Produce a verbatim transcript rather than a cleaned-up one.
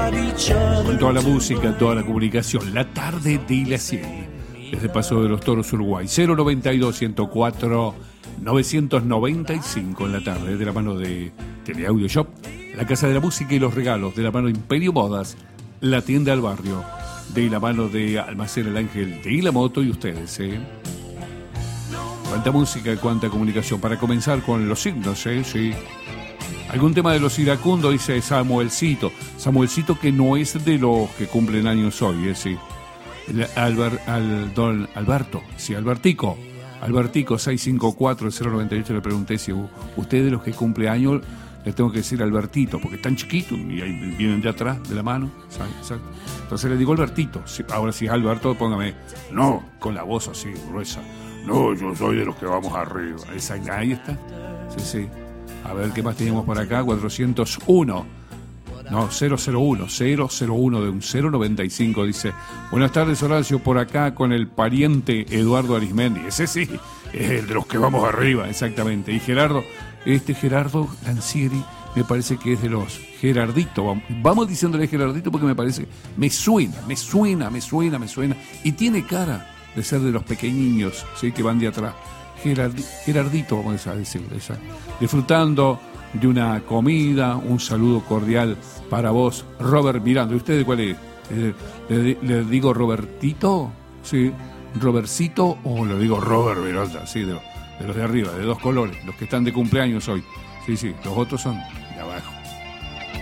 Con toda la música, toda la comunicación, la tarde de la cien. Desde Paso de los Toros, Uruguay. cero noventa y dos, ciento cuatro, novecientos noventa y cinco en la tarde, de la mano de Teleaudio Shop, la Casa de la Música y los Regalos, de la mano de Imperio Modas, la tienda al barrio, de la mano de Almacén El Ángel de Ilamoto y ustedes, ¿eh? Cuánta música y cuánta comunicación. Para comenzar con los signos, ¿eh? Sí. Algún tema de los iracundos, dice Samuelcito. Samuelcito, que no es de los que cumplen años hoy, ¿eh? Sí. El Albert, al, don Alberto, sí, Albertico. Albertico, seis cinco cuatro, cero nueve ocho, le pregunté si usted de los que cumple años, le tengo que decir Albertito, porque están chiquitos y ahí vienen de atrás, de la mano. ¿Sabe? Exacto. Entonces le digo Albertito. Ahora si es Alberto, póngame, no, con la voz así, gruesa. No, yo soy de los que vamos arriba. Esa, ahí está. Sí, sí. A ver, ¿qué más tenemos por acá? cuatrocientos uno. No, cero cero uno. cero cero uno de un cero noventa y cinco dice: buenas tardes, Horacio, por acá con el pariente Eduardo Arismendi. Ese sí, es el de los que vamos arriba, exactamente. Y Gerardo, este Gerardo Lancieri, me parece que es de los Gerardito. Vamos, vamos diciéndole Gerardito porque me parece, me suena, me suena, me suena, me suena. Y tiene cara de ser de los pequeñiños, ¿sí? Que van de atrás. Gerard, Gerardito, vamos a decirle, esa. Disfrutando de una comida, un saludo cordial para vos, Robert Miranda. ¿Y usted de cuál es? ¿Le, le, le digo Robertito? Sí, Robertcito, o le digo Robert Miranda, sí, de, de los de arriba, de dos colores, los que están de cumpleaños hoy. Sí, sí, los otros son